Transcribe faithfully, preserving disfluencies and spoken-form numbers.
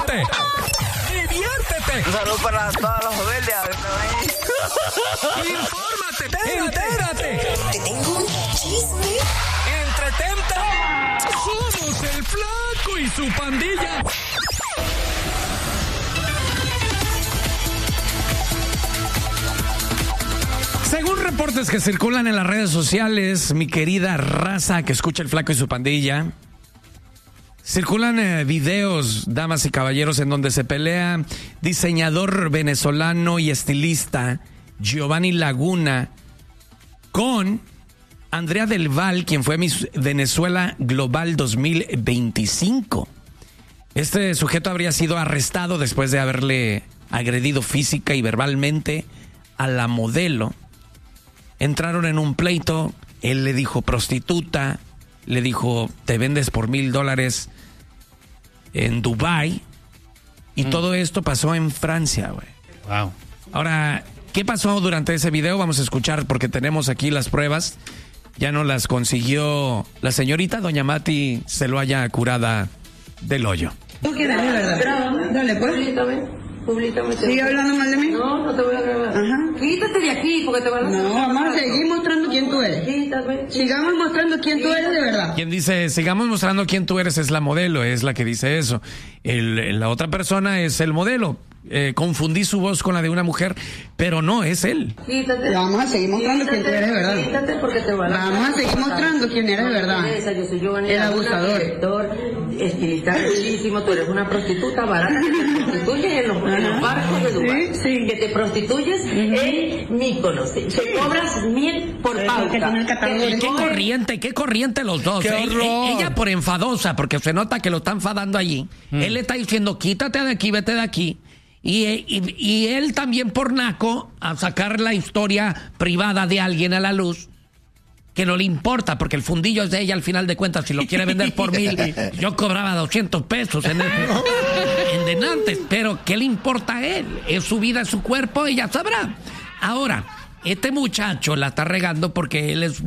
ríete, diviértete. Un saludo para todos los rebeldes. Infórmate, entérate. Te tengo un chisme. Entretente. Somos el Flaco y su pandilla. Según reportes que circulan en las redes sociales, mi querida raza que escucha el Flaco y su pandilla, circulan eh, videos, damas y caballeros, en donde se pelea diseñador venezolano y estilista Giovanni Laguna con Andrea Del Val, quien fue Miss Venezuela Global dos mil veinticinco. Este sujeto habría sido arrestado después de haberle agredido física y verbalmente a la modelo. Entraron en un pleito, él le dijo prostituta, le dijo te vendes por mil dólares en Dubái, y mm. todo esto pasó en Francia, güey. Wow. Ahora, ¿qué pasó durante ese video? Vamos a escuchar porque tenemos aquí las pruebas. Ya no las consiguió la señorita doña Mati Celoaya Curada del Hoyo. ¿Tú quieres de verdad? Dale, pues. Públicame. ¿Sigue hablando mal de mí? No, no te voy a grabar. Ajá. Quítate de aquí porque te van a... No, vamos a seguir mostrando quién tú eres. Quítate. Sigamos mostrando quién tú eres de verdad. Quien dice, sigamos mostrando quién tú eres, es la modelo, es la que dice eso. El, la otra persona es el modelo. Eh, confundí su voz con la de una mujer, pero no, es él. Quítate. Vamos a seguir mostrando quítate, quién tú eres de verdad. Quítate porque te van a... Vamos a seguir mostrando quién eres de verdad. Yo soy Giovanni, el abusador. Director, estilista bellísimo, tú eres una prostituta barata que te prostituyes en los, en los barcos de Dubái. Sí, sí. Que te prostituyes uh-huh. en Mykonos. Te cobras mil por pauta. ¿Qué, qué corriente, qué corriente los dos. Qué él, ella por enfadosa, porque se nota que lo está enfadando allí. Mm. Él le está diciendo, quítate de aquí, vete de aquí. Y, y, y él también por naco a sacar la historia privada de alguien a la luz, que no le importa, porque el fundillo es de ella al final de cuentas. Si lo quiere vender por mil, yo cobraba doscientos pesos en, el, en denantes. Pero ¿qué le importa a él? Es su vida, es su cuerpo, ella sabrá. Ahora, este muchacho la está regando porque él es